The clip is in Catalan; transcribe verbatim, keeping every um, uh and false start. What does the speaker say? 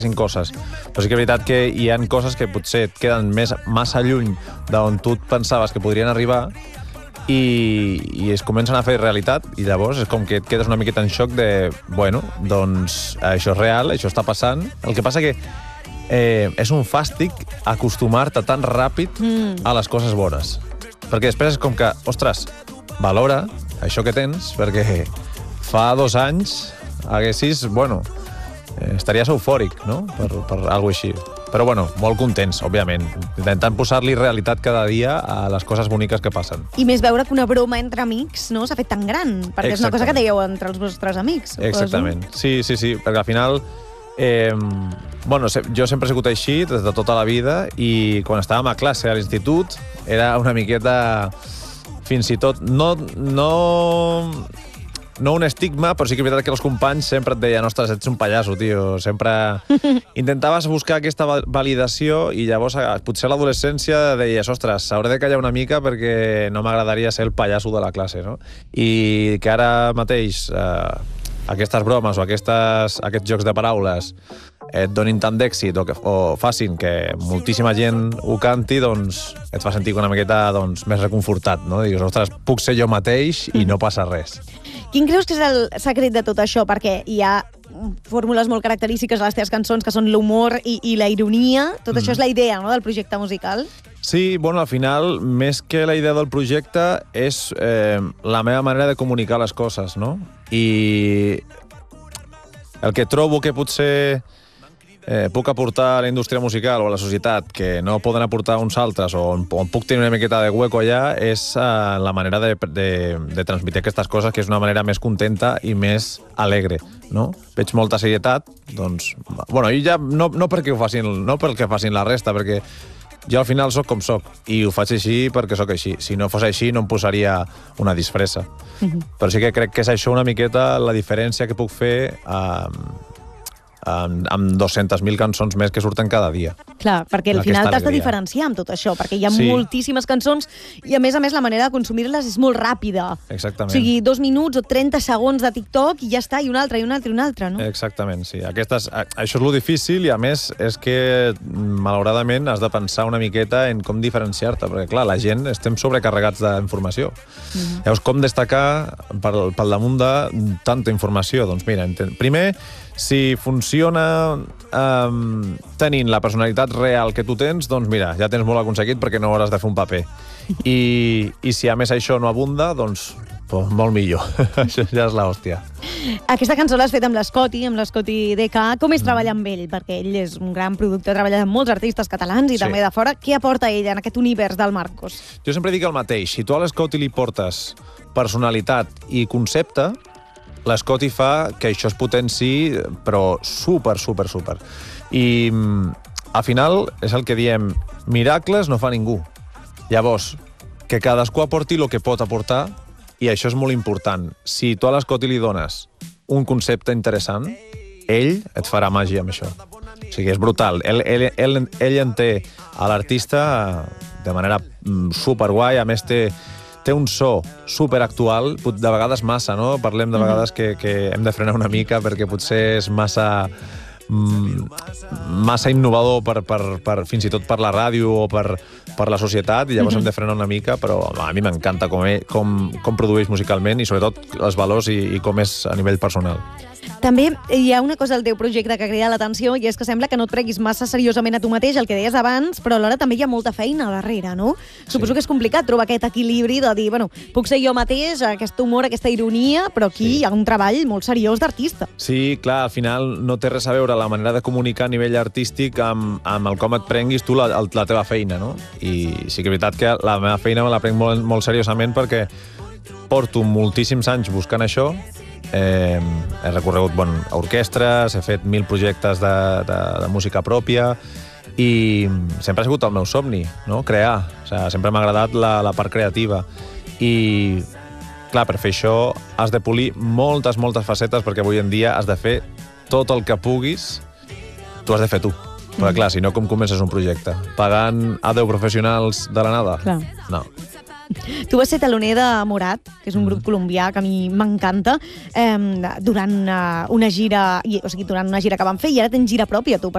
coses. Però sí que és veritat que hi ha coses que potser et queden més massa lluny d'on tu pensaves que podrien arribar i, i es comencen a fer realitat i llavors és com que et quedes una miqueta en xoc de, bueno, doncs això és real, això està passant. El que passa que eh, és un fàstic acostumar-te tan ràpid mm. a les coses bones. Perquè després és com que, ostres, valora això que tens, perquè fa dos anys haguessis, bueno, eh, estaries eufòric, no?, per, per alguna així. Però, bueno, molt contents, òbviament, intentant posar-li realitat cada dia a les coses boniques que passen. I més veure que una broma entre amics no s'ha fet tan gran, perquè és una cosa que dèieu entre els vostres amics. Exactament, sí, sí, sí, perquè al final, eh, bueno, jo sempre he sigut així des de tota la vida i quan estàvem a classe a l'institut era una miqueta, fins i tot, no... no no un estigma, però sí que és veritat que els companys sempre et deien, ostres, ets un pallasso, tio. Sempre intentaves buscar aquesta validació i llavors potser a l'adolescència deies, ostres, hauré de callar una mica perquè no m'agradaria ser el pallasso de la classe, no? I que ara mateix eh, aquestes bromes o aquestes, aquests jocs de paraules et donin tant d'èxit o, que, o facin que moltíssima gent ho canti, doncs et fa sentir una miqueta doncs, més reconfortat, no? Digues, ostres, puc ser jo mateix i no passa res. Quin creus que és el secret de tot això? Perquè hi ha fórmules molt característiques a les teves cançons, que són l'humor i, i la ironia. Tot mm. això és la idea, no?, del projecte musical. Sí, bueno, al final, més que la idea del projecte, és eh, la meva manera de comunicar les coses, no? I el que trobo que potser eh, puc aportar a la indústria musical o a la societat que no poden aportar uns altres o on, on puc tenir una miqueta de hueco allà és eh, la manera de, de, de transmetre aquestes coses, que és una manera més contenta i més alegre, no? Veig molta serietat, doncs... Bueno, i ja no, no perquè ho facin, no perquè facin la resta, perquè jo al final soc com soc i ho faig així perquè soc així. Si no fos així no em posaria una disfressa. Mm-hmm. Però sí que crec que és això una miqueta la diferència que puc fer eh, amb, amb dues-centes mil cançons més que surten cada dia. Clar, perquè al final t'has de diferenciar amb tot això, perquè hi ha sí. moltíssimes cançons i a més a més la manera de consumir-les és molt ràpida. Exactament. O sigui, dos minuts o trenta segons de TikTok i ja està, i una altra, i una altra, i una altra, no? Exactament, sí. Aquestes, això és lo difícil i a més és que malauradament has de pensar una miqueta en com diferenciar-te, perquè clar, la gent estem sobrecarregats d'informació. Mm-hmm. Llavors, com destacar pel, pel damunt de tanta informació? Doncs mira, primer, si funciona um, tenint la personalitat real que tu tens, doncs mira, ja tens molt aconseguit perquè no hauràs de fer un paper. I, i si a més això no abunda, doncs pues, molt millor. Això ja és l'hòstia. Aquesta cançó l'has fet amb l'Scotty, amb l'Scotty D K. Com és treballar amb ell? Perquè ell és un gran productor, ha treballat amb molts artistes catalans i sí. també de fora. Què aporta ell en aquest univers del Marcos? Jo sempre dic el mateix. Si tu a l'Scotty li portes personalitat i concepte, l'Scotty fa que això es potenci, però super, super, super. I al final és el que diem, miracles no fa ningú. Llavors, que cadascú aporti el que pot aportar, i això és molt important. Si tu a l'Scotty li dones un concepte interessant, ell et farà màgia amb això. O sigui, és brutal. Ell, ell, ell, ell en té a l'artista de manera superguai, a més té té un so superactual, de vegades massa, no? Parlem de vegades que, que hem de frenar una mica perquè potser és massa massa innovador per, per, per, fins i tot per la ràdio o per, per la societat, i llavors mm-hmm. hem de frenar una mica, però a mi m'encanta com, com, com produeix musicalment i sobretot els valors i, i com és a nivell personal. També hi ha una cosa al teu projecte que crida l'atenció i és que sembla que no et preguis massa seriosament a tu mateix, el que deies abans, però alhora també hi ha molta feina a darrere, no? Sí. Suposo que és complicat trobar aquest equilibri de dir, bueno, puc ser jo mateix, aquest humor, aquesta ironia, però aquí sí. hi ha un treball molt seriós d'artista. Sí, clar, al final no té res a veure la manera de comunicar a nivell artístic amb, amb el com et prenguis tu la, la teva feina, no? I sí que és veritat que la meva feina me la prenc molt, molt seriosament perquè porto moltíssims anys buscant això. Eh, he recorregut bon, a orquestres, he fet mil projectes de, de, de música pròpia i sempre ha sigut el meu somni, no? Crear. O sigui, sempre m'ha agradat la, la part creativa. I, clar, per fer això has de polir moltes, moltes facetes perquè avui en dia has de fer tot el que puguis, tu has de fer tu. Però, clar, si no, com comences un projecte? Pagant a deu professionals de la nada? Clar. No. Tu vas ser teloner de Morat, que és un grup colombià que a mi m'encanta, eh, durant una gira, o sigui, durant una gira que van fer, i ara tens gira pròpia, tu,